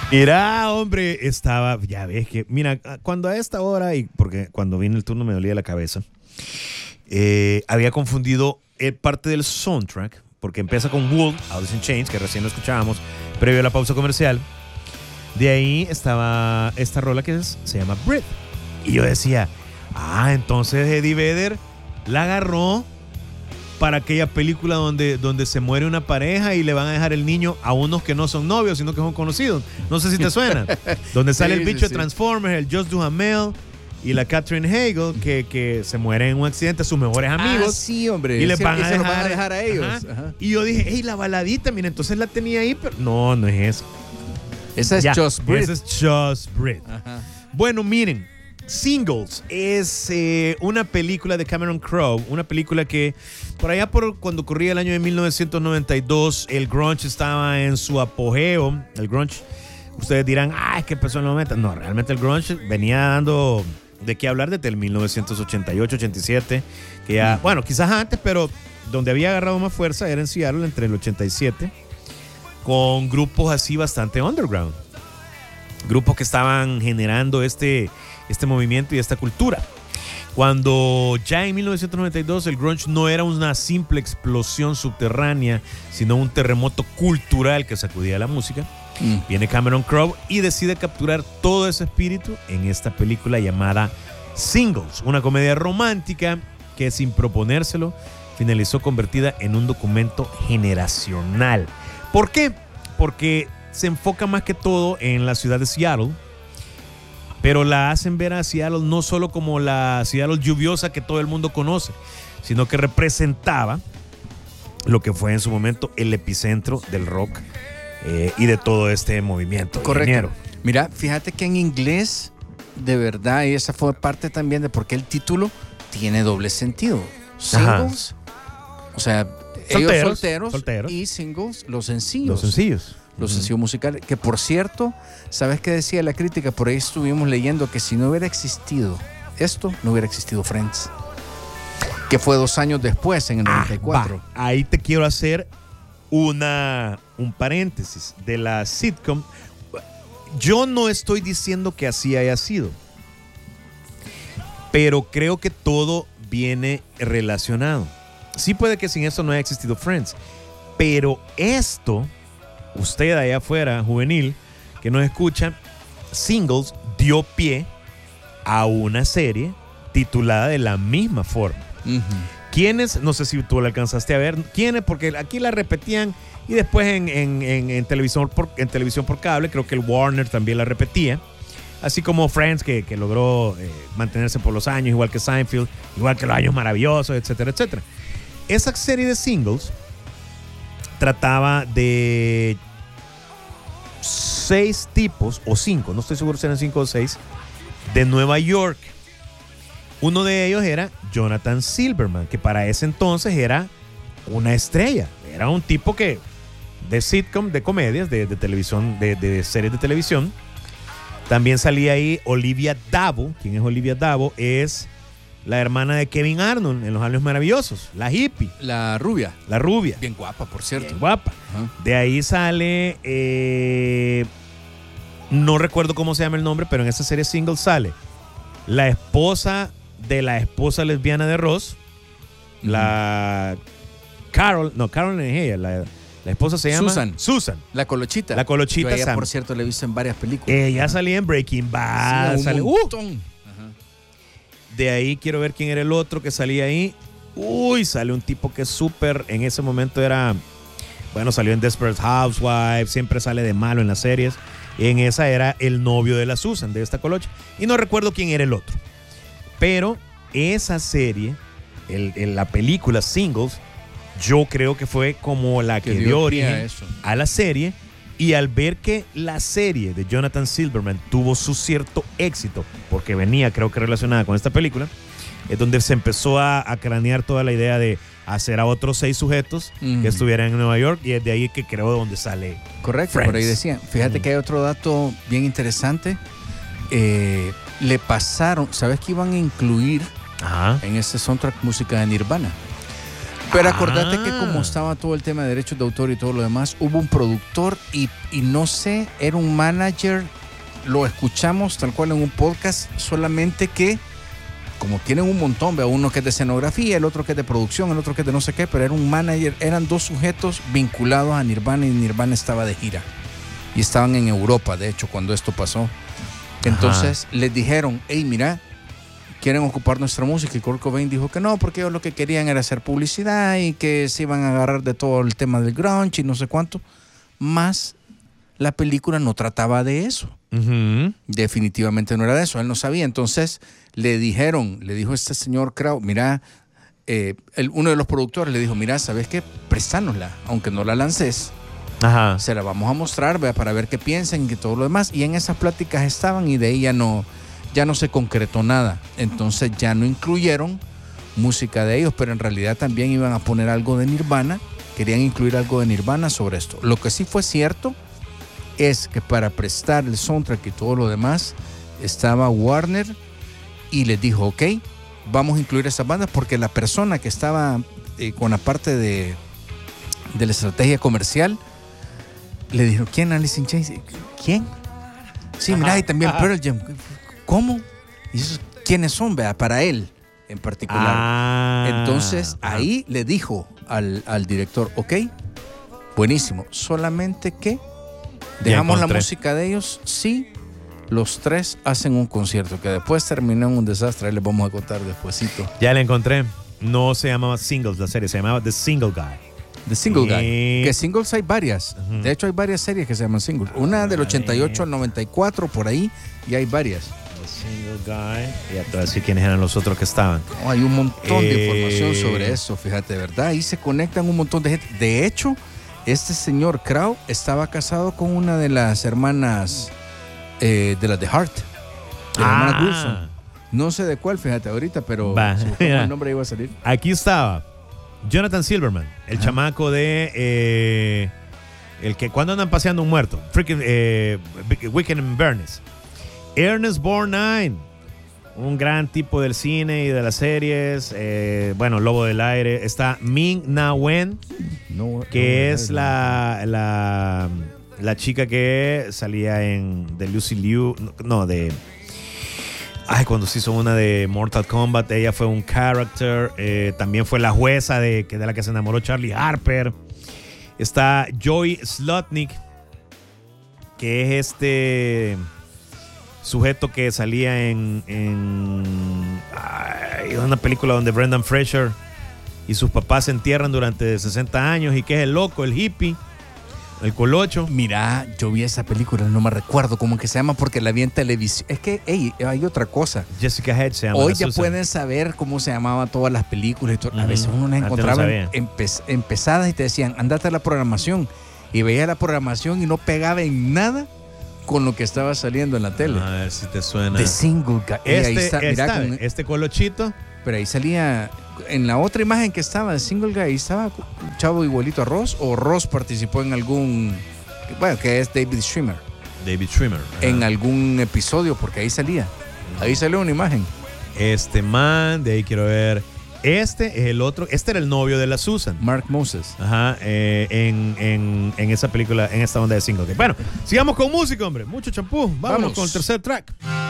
Mira, hombre, estaba, ya ves que, mira, cuando a esta hora, y porque cuando vine el turno me dolía la cabeza, había confundido parte del soundtrack, porque empieza con Wool, Alice in Chains, que recién lo escuchábamos, previo a la pausa comercial. De ahí estaba esta rola que se llama Breath. Y yo decía, entonces Eddie Vedder la agarró para aquella película donde se muere una pareja y le van a dejar el niño a unos que no son novios, sino que son conocidos. No sé si te suena. Donde sale el bicho de Transformers, el Josh Duhamel y la Catherine Hagel, que se mueren en un accidente, sus mejores amigos. Sí, hombre. Y les van a se los van a dejar a ellos. Ajá. Y yo dije, la baladita, mira, entonces la tenía ahí, pero no es eso. Esa es Just Breathe. Esa es Just Breathe. Bueno, miren, Singles es una película de Cameron Crowe, una película que por allá cuando corría el año de 1992, el grunge estaba en su apogeo. El grunge, ustedes dirán, es que empezó en los 90. No, realmente el grunge venía dando de qué hablar desde el 1988, 87, que ya, bueno, quizás antes, pero donde había agarrado más fuerza era en Seattle entre el 87, con grupos así bastante underground. Grupos que estaban generando este movimiento y esta cultura. Cuando ya en 1992 el grunge no era una simple explosión subterránea, sino un terremoto cultural que sacudía la música, viene Cameron Crowe y decide capturar todo ese espíritu en esta película llamada Singles, una comedia romántica que sin proponérselo finalizó convertida en un documento generacional. ¿Por qué? Porque se enfoca más que todo en la ciudad de Seattle, pero la hacen ver a Seattle no solo como la Seattle lluviosa que todo el mundo conoce, sino que representaba lo que fue en su momento el epicentro del rock y de todo este movimiento. Correcto. Ingeniero. Mira, fíjate que en inglés, de verdad, y esa fue parte también de por qué el título tiene doble sentido. Singles, o sea, ellos solteros y singles, los sencillos. Los sencillos musicales, que por cierto, ¿sabes qué decía la crítica? Por ahí estuvimos leyendo que si no hubiera existido esto, no hubiera existido Friends, que fue 2 años después, en el 94. Ahí te quiero hacer un paréntesis de la sitcom. Yo no estoy diciendo que así haya sido, pero creo que todo viene relacionado. Sí puede que sin esto no haya existido Friends, pero esto, usted allá afuera, juvenil, que nos escucha, Singles dio pie a una serie titulada de la misma forma. ¿Quiénes? No sé si tú la alcanzaste a ver. ¿Quiénes? Porque aquí la repetían y después en televisión por cable, creo que el Warner también la repetía. Así como Friends, que logró mantenerse por los años, igual que Seinfeld, igual que Los Años Maravillosos, etcétera, etcétera. Esa serie de Singles trataba de 6 tipos, o 5, no estoy seguro si eran 5 o 6, de Nueva York. Uno de ellos era Jonathan Silverman, que para ese entonces era una estrella. Era un tipo que de sitcom, de comedias, de televisión, de series de televisión. También salía ahí Olivia D'Abo. ¿Quién es Olivia D'Abo? Es la hermana de Kevin Arnold en Los Años Maravillosos, la hippie. La rubia. La rubia. Bien guapa, por cierto. Bien guapa. De ahí sale, no recuerdo cómo se llama el nombre, pero en esa serie Single sale la esposa de la esposa lesbiana de Ross, la Carol es ella, la esposa se llama Susan. La Colochita. La Colochita. Yo ella, por cierto, la he visto en varias películas. Ella salía en Breaking Bad. Sí, un montón. De ahí quiero ver quién era el otro que salía ahí. Sale un tipo que súper, en ese momento era, bueno, salió en Desperate Housewives, siempre sale de malo en las series. En esa era el novio de la Susan, de esta Colocha. Y no recuerdo quién era el otro. Pero esa serie, la película Singles, yo creo que fue como la que dio origen a la serie. Y al ver que la serie de Jonathan Silverman tuvo su cierto éxito, porque venía, creo que relacionada con esta película, es donde se empezó a cranear toda la idea de hacer a otros 6 sujetos que estuvieran en Nueva York, y es de ahí que creo donde sale. Correcto, Friends. por ahí decían. Fíjate que hay otro dato bien interesante. Le pasaron, ¿sabes qué iban a incluir en ese soundtrack música de Nirvana? Pero acordate que como estaba todo el tema de derechos de autor y todo lo demás, hubo un productor y no sé, era un manager, lo escuchamos tal cual en un podcast, solamente que como tienen un montón, veo uno que es de escenografía, el otro que es de producción, el otro que es de no sé qué, pero era un manager, eran dos sujetos vinculados a Nirvana y Nirvana estaba de gira. Y estaban en Europa, de hecho, cuando esto pasó. Entonces les dijeron, hey, mira, quieren ocupar nuestra música. Y Kurt Cobain dijo que no, porque ellos lo que querían era hacer publicidad y que se iban a agarrar de todo el tema del grunge y no sé cuánto. Más la película no trataba de eso. Definitivamente no era de eso, él no sabía. Entonces le dijo este señor Crow, mira, uno de los productores le dijo, mira, ¿sabes qué? Préstanosla, aunque no la lances. Se la vamos a mostrar, ¿vea? Para ver qué piensan y todo lo demás. Y en esas pláticas estaban y de ahí ya no se concretó nada. Entonces ya no incluyeron música de ellos, pero en realidad también iban a poner algo de Nirvana. Querían incluir algo de Nirvana sobre esto. Lo que sí fue cierto es que para prestar el soundtrack y todo lo demás estaba Warner y les dijo, ok, vamos a incluir esas bandas porque la persona que estaba con la parte de la estrategia comercial le dijo, ¿quién? Alice in Chains. ¿Quién? Sí, mira, y también Pearl Jam. ¿Cómo? ¿Y esos quiénes son? Vea, para él en particular. Entonces ahí le dijo al director, ok, buenísimo, solamente que dejamos la música de ellos, sí, los tres hacen un concierto que después terminó en un desastre, ahí les vamos a contar despuesito. Ya la encontré, no se llamaba Singles la serie, se llamaba The Single Guy. The Single Guy, que singles hay varias, de hecho hay varias series que se llaman singles, una del 88 al 94 por ahí y hay varias. The Single Guy, ya te voy a decir quiénes eran los otros que estaban. Hay un montón de información sobre eso, fíjate, ¿verdad? Ahí se conectan un montón de gente, de hecho este señor Crow estaba casado con una de las hermanas de las de Heart, de la hermana Wilson. No sé de cuál, fíjate ahorita, pero el nombre iba a salir. Aquí estaba Jonathan Silverman, el chamaco de el que cuando andan paseando un muerto, Weekend in Bernie's. Ernest Borgnine, un gran tipo del cine y de las series, Lobo del Aire. Está Ming Na Wen, que es la chica que salía de Lucy Liu, cuando se hizo una de Mortal Kombat, ella fue un character. También fue la jueza de la que se enamoró Charlie Harper. Está Joey Slotnick, que es este sujeto que salía en una película donde Brendan Fraser y sus papás se entierran durante 60 años y que es el loco, el hippie, el colocho. Mira, yo vi esa película, no me recuerdo cómo que se llama porque la vi en televisión. Es que, hay otra cosa. Jessica Hedge se llama. Hoy ya pueden saber cómo se llamaban todas las películas y todo. A veces uno las encontraba empezadas y te decían, andate a la programación. Y veía la programación y no pegaba en nada con lo que estaba saliendo en la tele. A ver si te suena. The Single Guy. Este colochito. Pero ahí salía, en la otra imagen que estaba de Single Guy, ahí estaba un chavo igualito a Ross, o Ross participó en algún, que es David Schwimmer. En algún episodio, porque ahí salía. Ahí salió una imagen. Este man, de ahí quiero ver. Este es el otro. Este era el novio de la Susan. Mark Moses. En esa película, en esta onda de Single Guy. Bueno, sigamos con música, hombre. Mucho champú. Vámonos con el tercer track.